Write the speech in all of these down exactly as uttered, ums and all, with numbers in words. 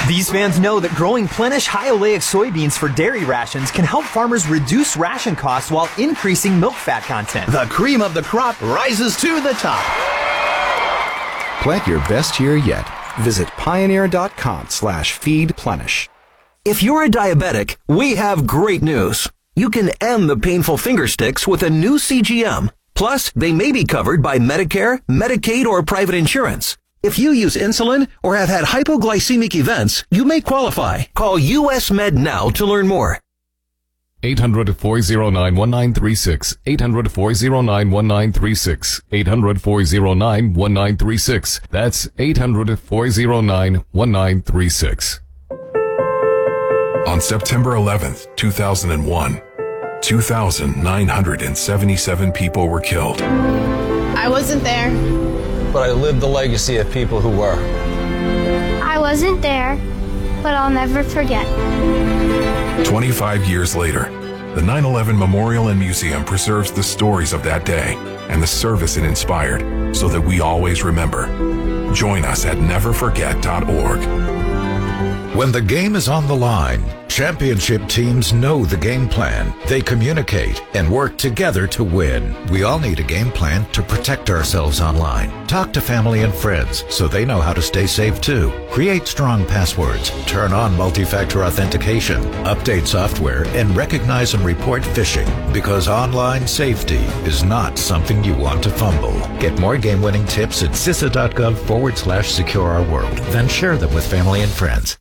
These fans know that growing Plenish high oleic soybeans for dairy rations can help farmers reduce ration costs while increasing milk fat content. The cream of the crop rises to the top. Plant your best year yet. Visit pioneer.com slash feed Plenish. If you're a diabetic, we have great news. You can end the painful finger sticks with a new C G M. Plus, they may be covered by Medicare, Medicaid, or private insurance. If you use insulin or have had hypoglycemic events, you may qualify. Call U S Med now to learn more. eight hundred, four oh nine, one nine three six. eight hundred, four oh nine, one nine three six. eight hundred, four oh nine, one nine three six. That's eight hundred, four oh nine, one nine three six. On September eleventh, two thousand one, two thousand nine hundred seventy-seven people were killed. I wasn't there. But I lived the legacy of people who were. I wasn't there, but I'll never forget. twenty-five years later, the nine eleven Memorial and Museum preserves the stories of that day and the service it inspired so that we always remember. Join us at never forget dot org. When the game is on the line, championship teams know the game plan. They communicate and work together to win. We all need a game plan to protect ourselves online. Talk to family and friends so they know how to stay safe too. Create strong passwords. Turn on multi-factor authentication. Update software and recognize and report phishing, because online safety is not something you want to fumble. Get more game-winning tips at cisa.gov forward slash secure our world. Then share them with family and friends.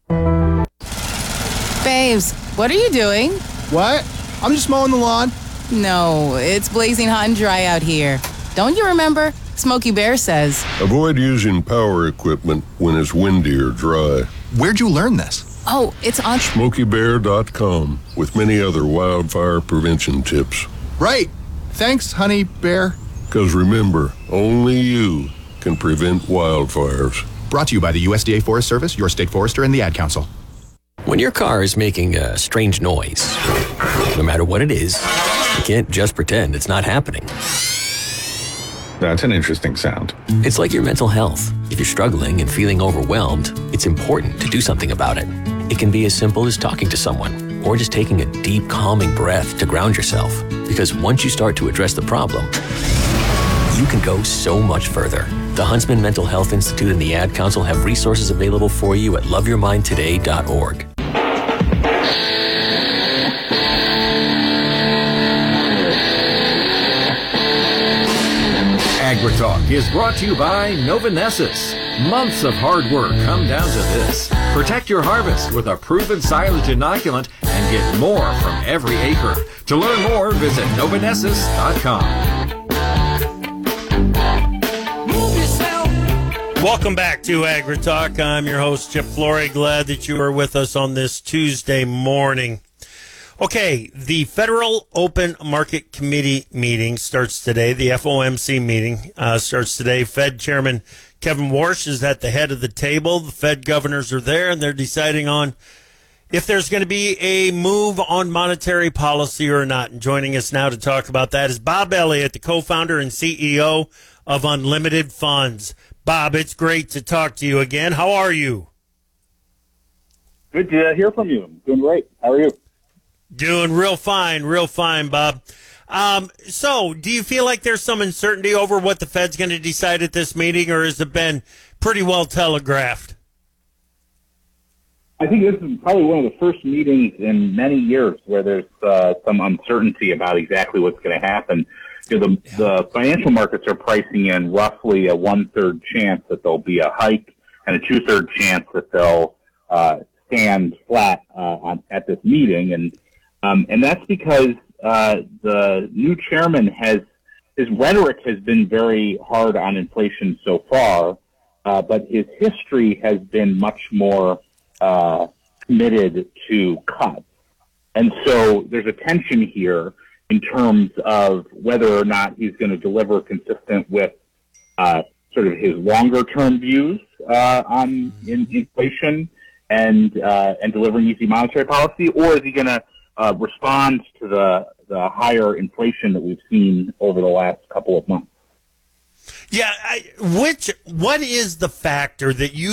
Babes, what are you doing? What? I'm just mowing the lawn. No, it's blazing hot and dry out here. Don't you remember? Smokey Bear says. Avoid using power equipment when it's windy or dry. Where'd you learn this? Oh, it's on smokey bear dot com with many other wildfire prevention tips. Right. Thanks, honey bear. Because remember, only you can prevent wildfires. Brought to you by the U S D A Forest Service, your state forester, and the Ad Council. When your car is making a strange noise, no matter what it is, you can't just pretend it's not happening. That's an interesting sound. It's like your mental health. If you're struggling and feeling overwhelmed, it's important to do something about it. It can be as simple as talking to someone or just taking a deep, calming breath to ground yourself. Because once you start to address the problem, you can go so much further. The Huntsman Mental Health Institute and the Ad Council have resources available for you at love your mind today dot org. AgriTalk is brought to you by Novanessus. Months of hard work come down to this. Protect your harvest with a proven silage inoculant and get more from every acre. To learn more, visit novanessus dot com. Welcome back to AgriTalk. I'm your host, Chip Flory. Glad that you are with us on this Tuesday morning. Okay, the Federal Open Market Committee meeting starts today. The F O M C meeting uh, starts today. Fed Chairman Kevin Warsh is at the head of the table. The Fed governors are there, and they're deciding on if there's going to be a move on monetary policy or not. And joining us now to talk about that is Bob Elliott, the co-founder and C E O of Unlimited Funds. Bob, it's great to talk to you again. How are you? Good to hear from you. I'm doing great. How are you? Doing real fine, real fine, Bob. Um, so, do you feel like there's some uncertainty over what the Fed's going to decide at this meeting, or has it been pretty well telegraphed? I think this is probably one of the first meetings in many years where there's uh, some uncertainty about exactly what's going to happen. You know, the, the financial markets are pricing in roughly a one-third chance that there'll be a hike and a two-third chance that they'll uh, stand flat uh, on, at this meeting. And um, and that's because uh, the new chairman has, his rhetoric has been very hard on inflation so far, uh, but his history has been much more uh, committed to cuts. And so there's a tension here in terms of whether or not he's going to deliver consistent with uh, sort of his longer-term views uh, on in inflation and uh, and delivering easy monetary policy, or is he going to uh, respond to the the higher inflation that we've seen over the last couple of months? Yeah, I, which what is the factor that you